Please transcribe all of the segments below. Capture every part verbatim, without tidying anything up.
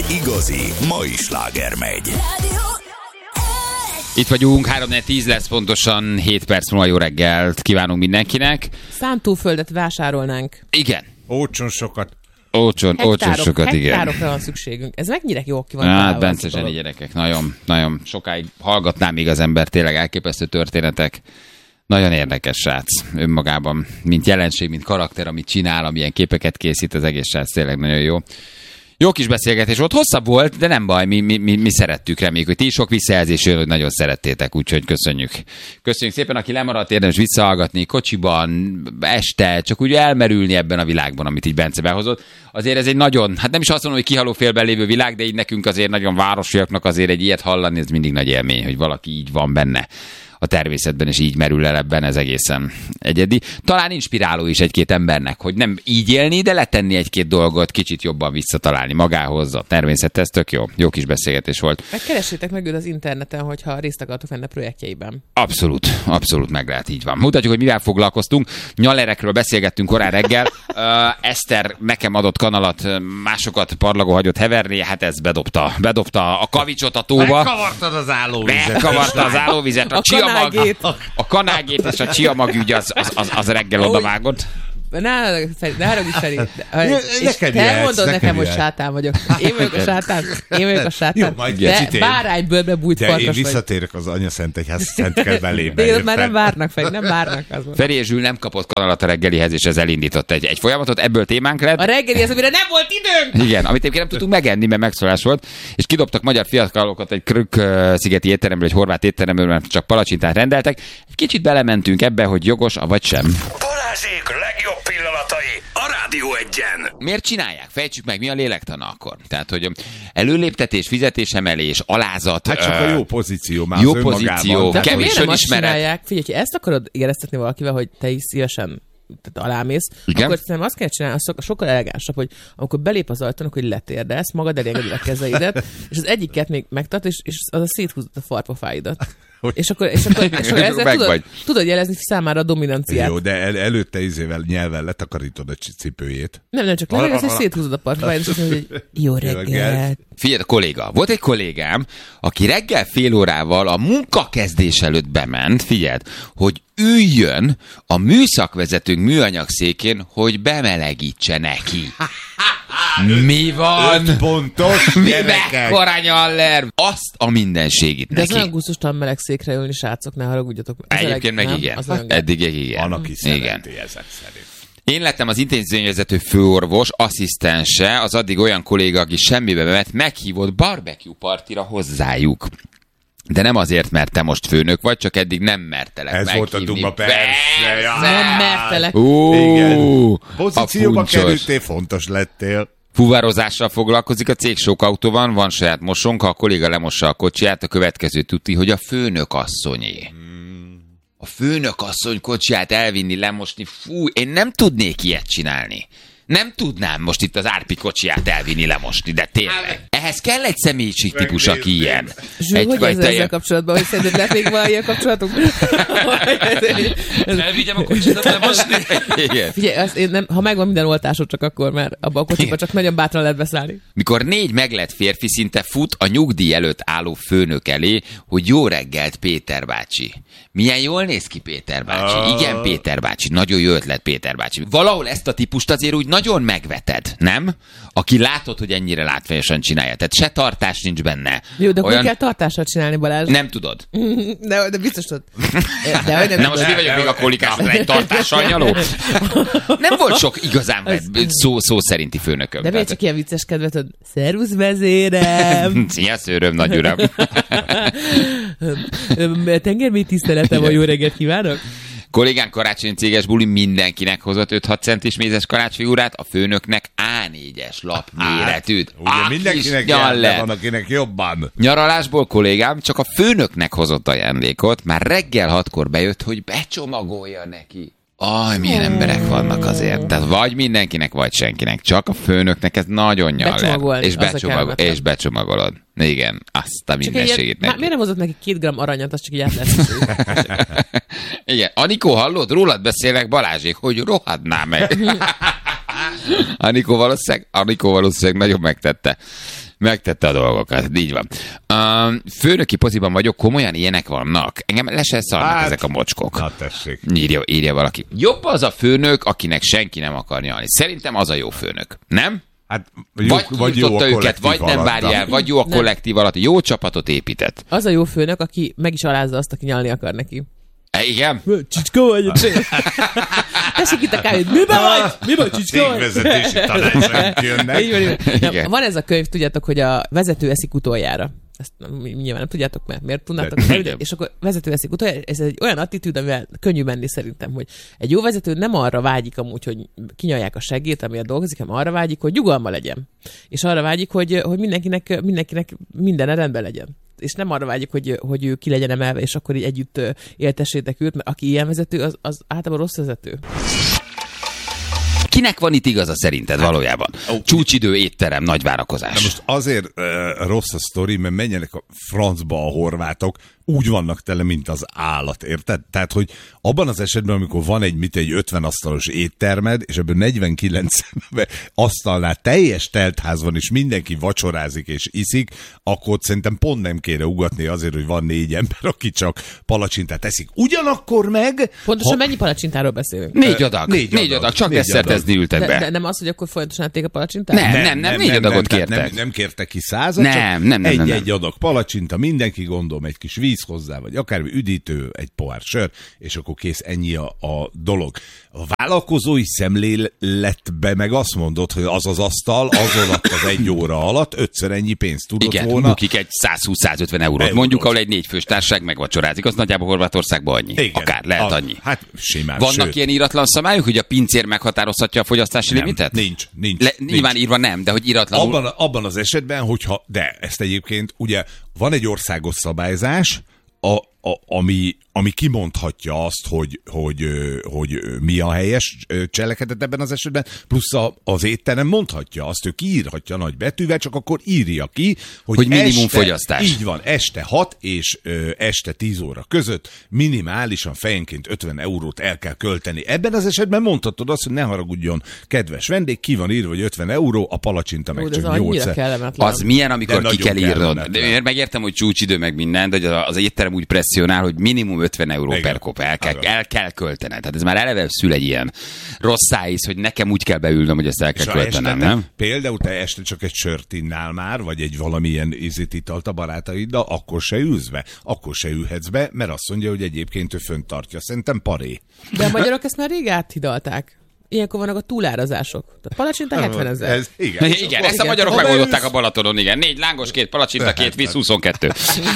igazi mai sláger megy. Itt vagyunk, három tíz lesz pontosan, hét perc múlva jó reggelt kívánunk mindenkinek. Szántóföldet vásárolnánk. Igen. Ócson sokat. Ócson, ócson sokat, igen. Hektárokra van szükségünk. Ez mennyire jó ki van. Hát, Bence zseni gyerekek, nagyon, nagyon sokáig hallgatná még az ember, tényleg elképesztő történetek. Nagyon érdekes srác önmagában, mint jelenség, mint karakter, amit csinál, amilyen képeket készít, az egész srác tényleg nagyon jó. Jó kis beszélgetés volt, hosszabb volt, de nem baj, mi, mi, mi, mi szerettük, reméljük, hogy ti is sok visszajelzés jön, hogy nagyon szerettétek, úgyhogy köszönjük. Köszönjük szépen, aki lemaradt, érdemes visszahallgatni, kocsiban, este, csak úgy elmerülni ebben a világban, amit így Bence behozott. Azért ez egy nagyon, hát nem is azt mondom, hogy kihaló félben lévő világ, de így nekünk azért nagyon városiaknak azért egy ilyet hallani, ez mindig nagy élmény, hogy valaki így van benne a természetben, és így merül el ebben, ez egészen egyedi. Talán inspiráló is egy-két embernek, hogy nem így élni, de letenni egy-két dolgot, kicsit jobban visszatalálni magához, a természethez, tök jó. Jó kis beszélgetés volt. Megkeressétek meg őt az interneten, hogyha részt akartok venni a projektjeiben. Abszolút, abszolút meg lehet, így van. Mutatjuk, hogy mivel foglalkoztunk. Nyalerekről beszélgettünk korán reggel. Uh, Eszter nekem adott kanalat, másokat parlagó hagyott heverni, hát ez bedobta, bedobta a kavicsot a tóba. Megkavartad az állóvizet. Megkavarta az állóvizet, a, a csia mag, a, a kanágét és a csia magügy az, az, az, az reggel odavágott. Ne haragudj, Feri. És te mondod nekem, hogy sátán vagyok. Én vagyok a sátán. Én vagyok a sátán. Jó, majd de báránybőrbe bújt farkas vagy. De én visszatérek az Anya Szentegyház Szent kell belébe. De már nem várnak, Feri, nem várnak. Feri és Zsül nem kapott kanalat a reggelihez, és ez elindított egy, egy folyamatot, ebből témánk lett. A reggelihez, amire nem volt időnk! Igen, amit egyébként nem tudtunk megenni, mert megszólás volt, és kidobtak magyar fiatalokat egy Krük-szigeti étteremből, egy horvát étteremből, mert csak palacsintát rendeltek. Egy kicsit belementünk ebbe, hogy jogos, vagy sem. Balázsék legjobb pillanatai a Rádió Egyen. Miért csinálják? Fejtsük meg, mi a lélektana akkor. Tehát, hogy előléptetés, fizetésemelés, alázat. Hát csak ö... a jó pozíció már jó pozíció, de kevés önismeret. Figyelj, ha ezt akarod éreztetni valakivel, hogy te is szívesen tehát alámész, igen? Akkor nem azt kell csinálni, az sokkal elegánsabb, hogy amikor belép az ajtón, hogy letérdesz, magad elé engeded a kezeidet, és az egyiket még megtart, és, és az a széthúzod a farpofáidat. És akkor, és akkor, és akkor ezzel tudod, tudod jelezni számára a dominanciát. Jó, de el, előtte izével nyelven letakarítod a cipőjét. Nem, nem, csak levegesz, és széthúzod a farpofáidat, és azt mondod, hogy jó reggelt. Figyelj, a kolléga. Volt egy kollégám, aki reggel fél órával a munkakezdés előtt bement, figyeld, hogy üljön a műszakvezetőnk műanyagszékén, hogy bemelegítse neki. Mi van? Öt pontos Mi gyerekek. mekkora nyaller? Azt a mindenségit de neki. De ez olyan gusztustalan meleg székre ülni, srácok, ne haragudjatok. Egyébként meg nem, igen. Eddig igen. Van, aki szereti ezek szerint. Én lettem az intézményvezető főorvos, asszisztense, az addig olyan kolléga, aki semmibe bement, meghívott barbecue partira hozzájuk. De nem azért, mert te most főnök vagy, csak eddig nem mertelek Ez meghívni. volt a duma, persze. Nem mertelek. Ó, igen. Pozícióba funcsos. kerültél, fontos lettél. Fuvarozással foglalkozik a cég, sok autó van, van saját mosónk, ha a kolléga lemossa a kocsiját, a következő tuti, hogy a főnök asszonyé. A főnök asszony kocsiját elvinni, lemosni, fú, én nem tudnék ilyet csinálni. Nem tudnám most itt az Árpi kocsiját elvinni, lemosni, de tényleg. Ehhez kell egy személyiségtípus, aki ilyen. Zsül, hogy ez ezzel kapcsolatban, hogy szerinted lehet még van ilyen kapcsolatunk? Elvigyem a kocsidat lemosni? Igen. Figyelj, azt én nem, ha megvan minden oltásod, csak akkor, mert abban a kocsiban csak nagyon bátran lehet beszállni. Mikor négy meglett férfi szinte fut a nyugdíj előtt álló főnök elé, hogy jó reggelt, Péter bácsi. Milyen jól néz ki Péter bácsi. Oh. Igen, Péter bácsi. Nagyon jó ötlet, Péter bácsi. Valahol ezt a típust azért úgy nagyon megveted, nem? Aki látod, hogy ennyire látványosan csinálja. Tehát se tartás nincs benne. Jó, de Olyan... hogy kell tartással csinálni, Balázs? Nem tudod. De, de biztos tudod. De, hogy nem Na most mi vagyok még a kolikásod, egy tartással nyaló? Nem volt sok igazán szó, szó szerinti főnököm. De miért csak ilyen vicces kedvet, szervusz vezérem! Szia, szőröm, nagy uram! Tengermély tiszteletem, a jó reggelt kívánok! Kollégánk karácsonyi céges buli mindenkinek hozott öt-hat centis mézes karácsonyfigurát, a főnöknek á négyes lap méretűt. Ugye Ah, mindenkinek jár, de van, akinek jobban. Nyaralásból kollégám csak a főnöknek hozott ajándékot, már reggel hatkor bejött, hogy becsomagolja neki. Aj, milyen emberek vannak azért. Tehát vagy mindenkinek, vagy senkinek. Csak a főnöknek ez nagyon nyaller. És, becsomagol, és becsomagolod. Igen, azt a mindenségét neki. Miért nem hozott neki két gram aranyat, az csak így át lesz. Igen. Anikó, hallod? Rólad beszélek, Balázsék, hogy rohadná meg. Anikó valószínűleg, Anikó valószínűleg nagyon megtette. Megtette a dolgokat, így van. Uh, főnöki poziban vagyok, komolyan ilyenek vannak. Engem le se szarnak hát, ezek a mocskok. Na tessék. Írja, írja valaki. Jobb az a főnök, akinek senki nem akar nyalni. Szerintem az a jó főnök. Nem? Hát, jó, vagy vagy jó a őket, vagy nem várja el, vagy jó a kollektív alatt. Jó csapatot épített. Az a jó főnök, aki meg is alázza azt, aki nyalni akar neki. E, igen? Csicska vagy. Tessék itt a kávét. Mi vagy? Mi vagy, csicska vagy? Cégvezetési tanácsok jönnek. Van ez a könyv, tudjátok, hogy a vezető eszik utoljára. Ezt nyilván nem tudjátok, mert miért tudnátok? De, és akkor vezető eszik utoljára. Ez egy olyan attitűd, amivel könnyű menni szerintem, hogy egy jó vezető nem arra vágyik amúgy, hogy kinyalják a seggét, amiért dolgozik, hanem arra vágyik, hogy nyugalma legyen. És arra vágyik, hogy, hogy mindenkinek, mindenkinek minden rendben legyen. És nem arra vágyik, hogy, hogy ő ki legyen emelve, és akkor így együtt éltessétek őt, mert aki ilyen vezető, az, az általában rossz vezető. Kinek van itt igaza szerinted valójában? Oh, Csúcsidő, étterem, nagy várakozás. De most azért uh, rossz a sztori, mert menjenek a francba a horvátok, úgy vannak tele, mint az állat, érted? Tehát, hogy abban az esetben, amikor van egy, mit egy ötven asztalos éttermed, és ebből negyvenkilenc asztalnál teljes teltház van, és mindenki vacsorázik és iszik, akkor szerintem pont nem kéne ugatni azért, hogy van négy ember, aki csak palacsintát eszik. Ugyanakkor meg... Pontosan ha... mennyi palacsintáról beszélünk? Négy adag. Négy, négy adag. Csak ezt szertezni ültek be. De, de nem az, hogy akkor folyamatosan ették a palacsintát? Nem, nem, nem, nem, négy adagot nem, kértek. Nem, nem kértek ki százat, nem, csak nem, nem, nem, egy-egy nem. adag palacsinta, mindenki gondolom, egy kis víz hozzá, vagy akármi üdítő, egy pohár sör, és akkor kész, ennyi a, a dolog. A vállalkozói szemléletbe meg azt mondod, hogy az az asztal az alatt az egy óra alatt ötször ennyi pénzt tudott igen, volna. bukik egy száz-húsz-százötven eurót. Eurót. Mondjuk, ahol egy négyfős társaság megvacsorázik, az nagyjából Horvátországban annyi. Igen, akár, lehet a, annyi. Hát simán. Vannak sőt. ilyen íratlan szabályok, hogy a pincér meghatározhatja a fogyasztási Nem, limitet? Nincs, nincs. Le, nincs. Nyilván írva nem, de hogy íratlanul... Abban, abban az esetben, hogyha, de ezt egyébként, ugye van egy országos szabályzás, a, a, ami, ami kimondhatja azt, hogy, hogy, hogy, hogy mi a helyes cselekedet ebben az esetben, plusz a, az étterem mondhatja azt, ő kiírhatja nagy betűvel, csak akkor írja ki, hogy, hogy minimum este, fogyasztás. Így van, este hat és ö, este tíz óra között minimálisan fejenként ötven eurót el kell költeni. Ebben az esetben mondhatod azt, hogy ne haragudjon, kedves vendég, ki van írva, hogy ötven euró, a palacsinta meg Ó, csak nyolc. Az milyen, amikor ki kell írnod? De megértem, hogy csúcsidő meg minden, de az étterem úgy presszionál, hogy minimum ötven euró igen, per kop el kell, el kell költened. Tehát ez már eleve szül egy ilyen rossz szájíz, hogy nekem úgy kell beülnöm, hogy ezt el kell költenem, nem? Például te este csak egy sört innál már, vagy egy valamilyen ízét italt a barátaiddal, akkor se ülsz be, akkor se ülhetsz be, mert azt mondja, hogy egyébként ő fönt tartja. Szerintem paré. De a magyarok ezt már rég áthidalták. Ilyenkor vannak a túlárazások. Tehát palacsinta hetven ezer. Ez, igen, igen, igen, ezt a magyarok igen. megoldották a Balatonon, igen. Négy lángos, két palacsinta, két víz, huszonkettő.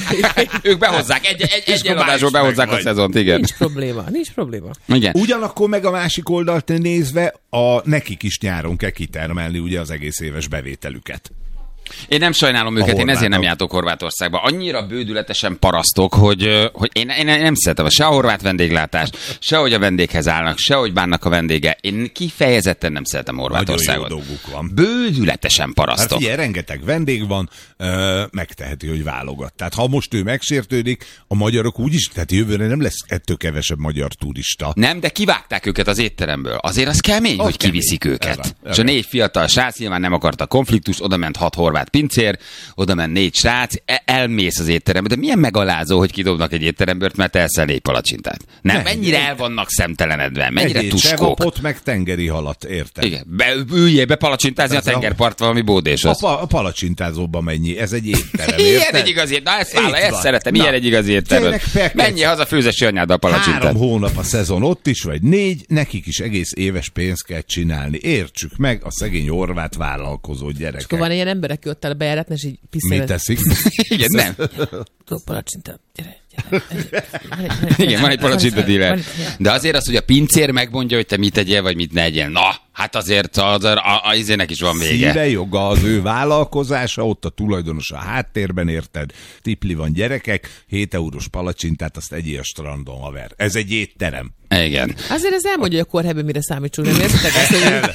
Ők behozzák, egy, egy, egy eladásról behozzák a szezont, igen. Nincs probléma, nincs probléma. Igen. Ugyanakkor meg a másik oldalt nézve, a, nekik is nyáron kell kitermelni ugye az egész éves bevételüket. Én nem sajnálom őket, én ezért nem jártok Horvátországba. Annyira bődületesen parasztok, hogy, hogy én, én nem szeretem se a horvát vendéglátást, se hogy a vendéghez állnak, se hogy bánnak a vendége. Én kifejezetten nem szeretem Horvátországot. Nagyon jó dolguk van. Bődületesen parasztok. Hát figyelj, rengeteg vendég van, ö, megteheti, hogy válogat. Tehát ha most ő megsértődik, a magyarok úgyis, tehát jövőre nem lesz ettől kevesebb magyar turista. Nem, de kivágták őket az étteremből. Azért az kemény, az hogy kemény. Kiviszik őket. Ez van, ez és a négy fiatal srác nyilván nem akarta konfliktust, oda ment hat horvát pincér, oda ment négy srác, elmész az étterembe. De milyen megalázó, hogy kidobnak egy étteremből, mert elszel négy palacsintát. Nem, ne, mennyire el vannak szemtelenedve, mennyire tuskók. Sevapot, meg tengeri halat, érted? Igen, be, üljél be palacsintázni ez a tengerpart valami bódéshoz. A, pa, a palacsintázóban mennyi, ez egy étterem, érted? Ilyen egy igazi, na ezt vállal, ezt szeretem, ilyen egy igazi étterem. Menjél haza főzesi anyáddal palacsintát. Három hónap a szezon ott is, vagy négy, nekik is egész éves pénzt kell csinálni. Értsük meg a szegény horvát vállalkozó gyerekek. Akkor van ilyen emberek, aki ott áll a bejáratni, és így piszkál. Mit teszik? Igen, nem. Tudok palacsintát, gyere, gyere. Igen, van egy palacsinta díler. De azért az, hogy a pincér megmondja, hogy te mit tegyél, vagy mit ne egyél. Na, hát azért az, a, a, a izének is van vége. Szíve joga az ő vállalkozása, ott a tulajdonos a háttérben, érted? Tipli van, gyerekek, hét eurós palacsintát, azt egyél a strandon, haver. Ez egy étterem. Igen. Azért ez elmondja, hogy a kórhelyben mire számítsunk, nem értetek ezt,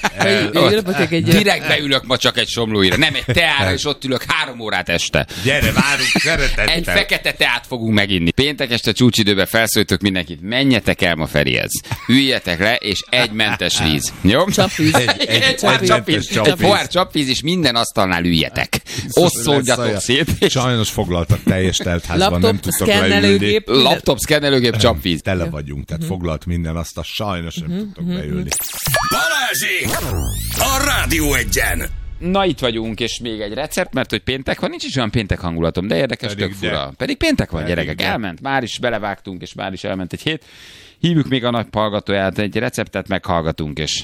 hogy egy... Direkt beülök ma csak egy somlóira, nem egy teára, és ott ülök három órát este. Gyere, várunk, szeretettel. Egy fekete teát fogunk meginni. Péntek este csúcsidőben felszólítok mindenkit, menjetek el ma Ferihez. Üljetek le, és egy mentes víz. Jó? Csapvíz. Egy, egy, egy, pohár csapvíz. Csapvíz. Egy pohár csapvíz, és minden asztalnál üljetek. Osszoljatok szét. Sajnos foglaltak teljes teltházban, laptop, nem tudtok leülni. Laptop, szkennelőgép, csapvíz. Tele vagyunk, tehát foglalt minden, azt a sajnos nem tudtok beülni. Balázsék! A Rádió Egyen! Na, itt vagyunk, és még egy recept, mert hogy péntek van, nincs is olyan péntek hangulatom, de érdekes, Pedig tök fura. de. Pedig péntek van, Pedig gyerekek, de. elment, már is belevágtunk, és már is elment egy hét. Hívjuk még a nagy hallgatóját, egy receptet meghallgatunk, és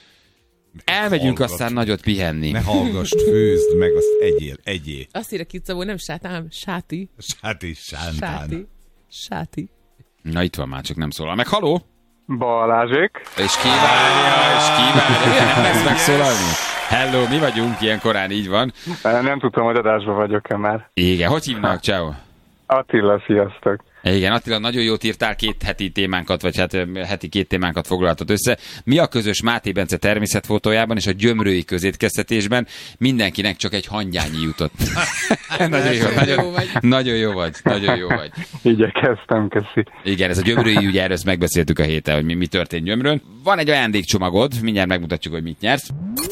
elmegyünk Hallgat. aztán nagyot pihenni. Ne hallgass, főzd meg, azt egyél, egyél. Azt írja Kicabó, nem sátán, sáti. Sáti, sántán. Sáti. Sáti. Na, itt van már, csak nem szólal meg. Haló? Balázsék. És kívánja, és kívánja. Nem lesz megszólalni. Hello, mi vagyunk ilyen korán, így van. Nem tudtam, hogy adásban vagyok-e már. Igen, hogy hívnak? Ciao. Attila, sziasztok. Igen, Attila, nagyon jót írtál, két heti témánkat, vagy hát ö, heti két témánkat foglaltad össze. Mi a közös Máté Bence természetfotójában és a gyömrői közétkeztetésben? Mindenkinek csak egy hangyányi jutott. Nagyon jó, nagyon, nagyon jó vagy, nagyon jó vagy. Igyekeztem, köszi. Igen, ez a gyömrői ügy, erről ezt megbeszéltük a héten, hogy mi, mi történt Gyömrön. Van egy ajándékcsomagod, mindjárt megmutatjuk, hogy mit nyersz.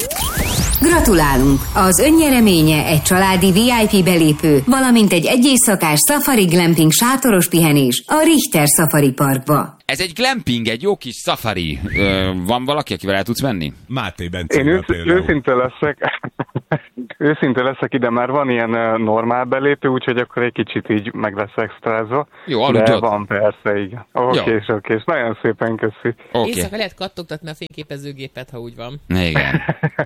Gratulálunk! Az önnyereménye egy családi vé i pé belépő, valamint egy egyészakás safari glamping sátoros pihenés a Richter Safari Parkba. Ez egy glamping, egy jó kis safari. Ö, van valaki, akivel el tudsz menni? Máté Én Bencével ősz, például. őszinte leszek, őszinte leszek ide, már van ilyen uh, normál belépő, úgyhogy akkor egy kicsit így meg lesz extrázva. Jó, de aludjad. van persze, igen. Oké, oké, nagyon szépen köszi. Oké. Okay. Éjszaka lehet kattogtatni a fényképezőgépet, ha úgy van. Igen.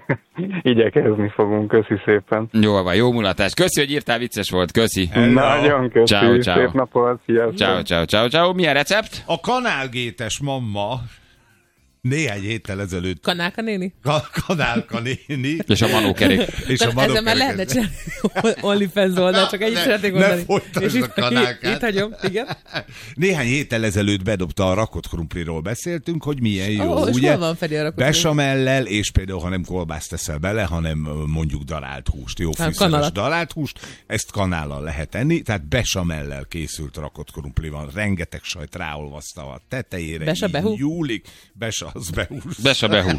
Igyekezni fogunk, köszi szépen. Jó van, jó mulatás. Köszi, hogy írtál, vicces volt. Köszi. Nagyon köszi, Ciao, ciao. szép napot, sziasztok. Ciao, ciao, ciao, ciao. Milyen recept? A kanálgétes mamma néhány héttel ezelőtt Kanálka néni? ka- kanálka néni. És a manókerék. És a Ezzel már lehetne csinálni OnlyFans oldal, csak ennyit Ne- szeretnék ne mondani. folytasd És a itt, kanálkát. itt hagyom, igen. Néhány héttel ezelőtt bedobta a rakott krumpliról beszéltünk, hogy milyen jó, Ó, és ugye? hol van Feri a rakott krumpli? Besamellel, és például, ha nem kolbászt teszel bele, hanem ö, mondjuk darált húst, jó fűszeres kanalat. darált húst, ezt kanállal lehet enni, tehát besamellel készült rakott krumpli van, rengeteg sajt ráolvaszta a tetejére, Besa így behú? nyúlik, besa az behúz. Besa behú.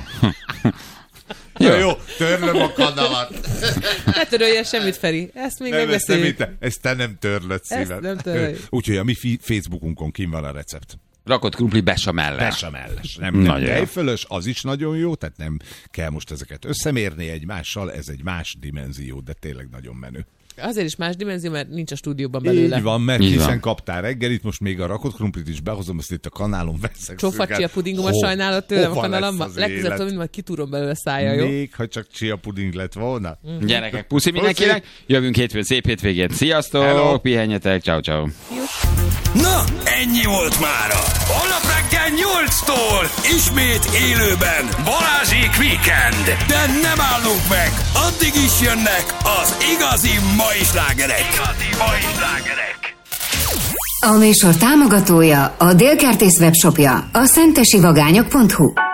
Jó, jó, törlöm a kanalat. Ne törölje semmit, Feri. Ezt még Nem, ezt, nem, megbeszéljük. te, ezt te nem törlöd szíved. nem töröljük. Úgyhogy a mi fi- Facebookunkon kim van a recept. Rakott krumpli besamellel. Besamelles. Nem, nem Nagyon jó. tejfölös, az is nagyon jó, tehát nem kell most ezeket összemérni egymással, ez egy más dimenzió, de tényleg nagyon menő. Azért is más dimenzió, mert nincs a stúdióban belőle. Így van, mert Így hiszen van. kaptál reggelit, most még a rakott krumplit is behozom, azt itt a kanálon veszek. Csófat chia pudingomat Ho- sajnálod tőlem a hova kanalomban. lesz az Legközelebb élet? tudom, majd kitúrom belőle szája, jó? Még, ha csak chia puding lett volna. Mm. Gyerekek, puszi mindenkinek. Jövünk hétfőn, szép hétvégét. Sziasztok, Hello. pihenjetek, ciao, ciao. Na, ennyi volt mára. Holnap reggel nyolctól ismét élőben Balázsék Weekend. De nem állunk meg, addig is jönnek az igazi mai slágerek. Igazi mai slágerek. A műsor támogatója a Délkertész webshopja, a szentesivagányok pont hu.